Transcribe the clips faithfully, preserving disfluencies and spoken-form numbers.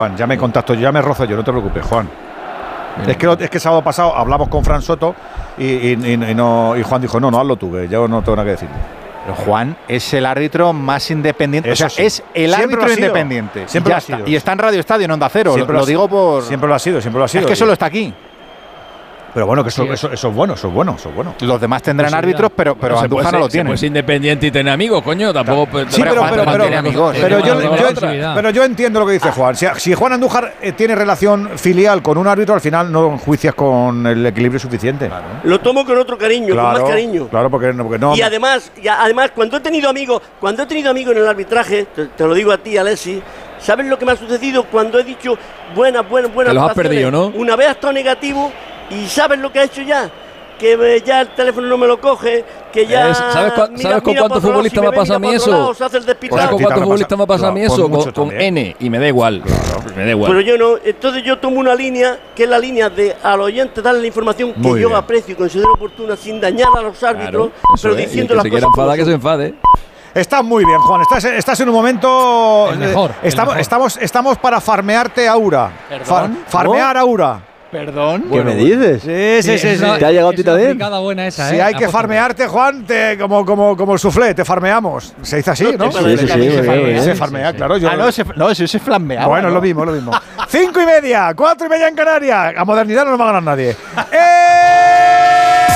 Juan, ya me contacto, ya me rozo yo, no te preocupes, Juan. Es que, es que el sábado pasado hablamos con Fran Soto y, y, y, y, no, y Juan dijo, no, no, hazlo tú, que yo no tengo nada que decir. Pero Juan es el árbitro más independiente. Eso o sea, sí. es el Siempre árbitro lo ha sido. independiente. Siempre ya lo ha está. sido. Y está en Radio Estadio, en Onda Cero. Siempre lo, lo lo digo por. Siempre lo ha sido, siempre lo ha sido. Es que solo está aquí. Pero bueno, que eso, eso, eso es bueno, eso es bueno, eso es bueno. Los demás tendrán árbitros, pero, pero bueno, Andújar no lo tiene. Pues independiente y tener amigos, coño. Tampoco. Claro. Sí, pero, pero, pero, pero, amigos, pero, yo, yo, pero yo entiendo lo que dice Juan. Si, si Juan Andújar eh, tiene relación filial con un árbitro, al final no enjuicias con el equilibrio suficiente. Claro. Lo tomo con otro cariño, claro, con más cariño. Claro, porque, porque no. Y además, y además, cuando he tenido amigos, cuando he tenido amigos en el arbitraje, te, te lo digo a ti, Alexis. ¿Sabes lo que me ha sucedido cuando he dicho buenas, buenas, buenas? Te los has perdido, ¿no? Una vez ha estado negativo y ¿sabes lo que ha hecho ya? Que me, ya el teléfono no me lo coge, que ya... Es, ¿Sabes, cu mira, ¿sabes con cuántos futbolistas me ha pasado a mí eso? ¿Sabes con cuántos futbolistas me ha pasado a mí eso? Con, con N, y me da igual. Claro. Me da igual. Pero yo no, entonces yo tomo una línea, que es la línea de al oyente darle la información Muy que bien. yo aprecio y considero oportuna sin dañar a los árbitros, claro, pero es. diciendo Y las que se cosas quiera enfadar, que se son. enfade. Estás muy bien, Juan. Estás, estás en un momento. El mejor, el estamos, mejor. estamos, estamos para farmearte Aura. Far, farmear Aura. Perdón. ¿Qué Bueno, me bueno. dices? Sí, sí, sí. sí. ¿Te ha llegado a ti también? Buena esa, Si ¿eh? hay que Apuesta. farmearte, Juan, te, como, como, como el soufflé, te farmeamos. Se dice así, ¿no? Sí, sí, sí, muy bien, muy bien. Se farmea, claro. Yo, Ah, no, ese, no, ese es flambeado. bueno, ¿no? lo mismo, lo mismo. Cinco y media, cuatro y media en Canarias. A modernidad no nos va a ganar nadie. ¡Eh!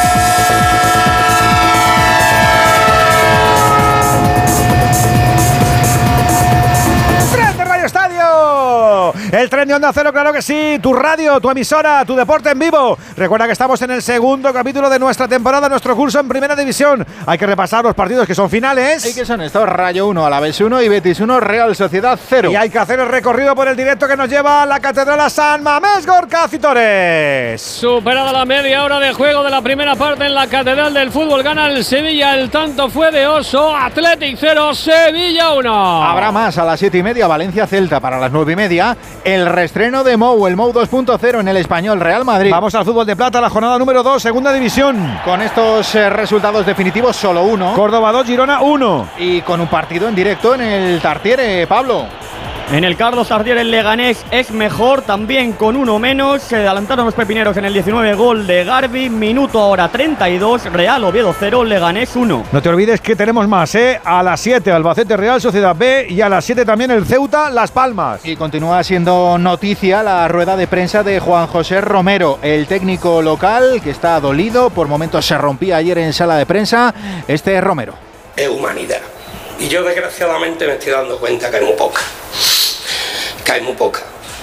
Estadio, el tren de Onda Cero, claro que sí, tu radio, tu emisora, tu deporte en vivo. Recuerda que estamos en el segundo capítulo de nuestra temporada, nuestro curso en Primera División. Hay que repasar los partidos que son finales. ¿Y qué son estos? Rayo uno, Alavés uno y Betis uno, Real Sociedad cero. Y hay que hacer el recorrido por el directo que nos lleva a la Catedral a San Mamés, Gorka Citores. Superada la media hora de juego de la primera parte en la Catedral del Fútbol, gana el Sevilla, el tanto fue de Oso, Athletic cero, Sevilla uno. Habrá más a las siete y media, Valencia Celta para las nueve y media, el reestreno de Mou, el Mou dos punto cero en el Español Real Madrid. Vamos al fútbol de plata, la jornada número dos, segunda división. Con estos eh, resultados definitivos, solo uno. Córdoba dos, Girona uno. Y con un partido en directo en el Tartiere, Pablo. En el Carlos Tartiere el Leganés es mejor, también con uno menos. Se adelantaron los pepineros en el diecinueve, gol de Garbi. Minuto ahora treinta y dos, Real Oviedo cero, Leganés uno. No te olvides que tenemos más, ¿eh? A las siete, Albacete Real Sociedad B, y a las siete también el Ceuta Las Palmas. Y continúa siendo noticia la rueda de prensa de Juan José Romero, el técnico local que está dolido. Por momentos se rompía ayer en sala de prensa. Este es Romero. Es humanidad. Y yo desgraciadamente me estoy dando cuenta que hay muy poca. Que hay muy poca.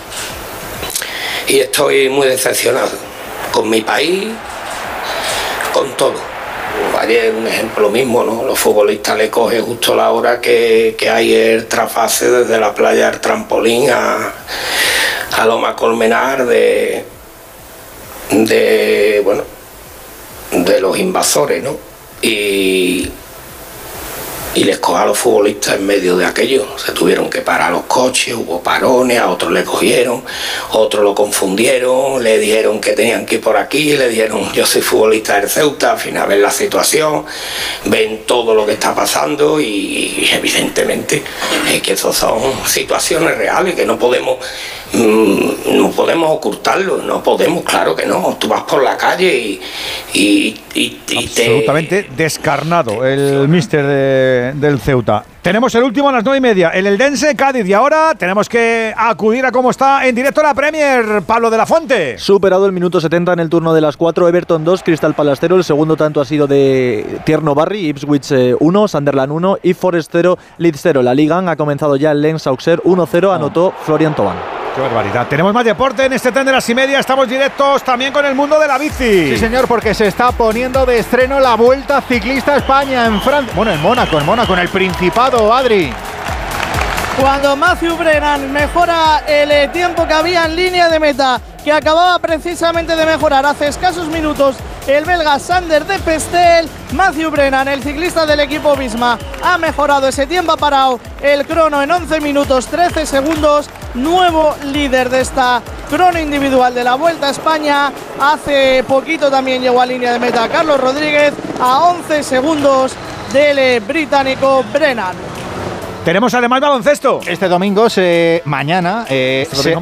Y estoy muy decepcionado con mi país, con todo. Ayer un ejemplo mismo, ¿no? Los futbolistas le coge justo la hora que, que hay el trasfase desde la playa del Trampolín a, a Loma Colmenar de, de, bueno, de los invasores, ¿no? Y y les coja a los futbolistas en medio de aquello. Se tuvieron que parar los coches, hubo parones, a otros le cogieron, otros lo confundieron, le dijeron que tenían que ir por aquí, le dijeron yo soy futbolista del Ceuta. Al final ven la situación, ven todo lo que está pasando y, y evidentemente es que esas son situaciones reales que no podemos mmm, no podemos ocultarlo, no podemos, claro que no. Tú vas por la calle y, y, y, y absolutamente te, descarnado el míster de del Ceuta. Tenemos el último a las nueve y media, el Eldense Cádiz, y ahora tenemos que acudir a cómo está en directo la Premier, Pablo de la Fuente. Superado el minuto setenta en el turno de las cuatro, Everton dos, Crystal Palace cero, el segundo tanto ha sido de Tierno Barry, Ipswich uno, Sunderland uno y Forest cero, Leeds cero. La Liga ha comenzado ya el Lens Auxerre uno cero, anotó Florian Thauvin. ¡Qué barbaridad! Tenemos más deporte en este tren de las y media. Estamos directos también con el mundo de la bici. Sí, señor, porque se está poniendo de estreno la Vuelta Ciclista a España en Francia. Bueno, en Mónaco, en Mónaco, en el Principado, Adri. Cuando Matthew Brennan mejora el tiempo que había en línea de meta, que acababa precisamente de mejorar hace escasos minutos el belga Sander de Pestel, Matthew Brennan, el ciclista del equipo Visma, ha mejorado ese tiempo, ha parado el crono en once minutos trece segundos, nuevo líder de esta crono individual de la Vuelta a España. Hace poquito también llegó a línea de meta Carlos Rodríguez a once segundos del británico Brennan. Tenemos además baloncesto. Este domingo, se, mañana, eh, este se, domingo